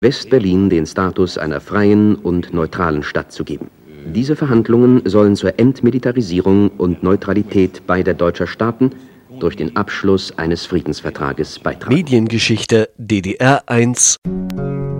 West-Berlin den Status einer freien und neutralen Stadt zu geben. Diese Verhandlungen sollen zur Entmilitarisierung und Neutralität beider deutscher Staaten durch den Abschluss eines Friedensvertrages beitragen. Mediengeschichte DDR 1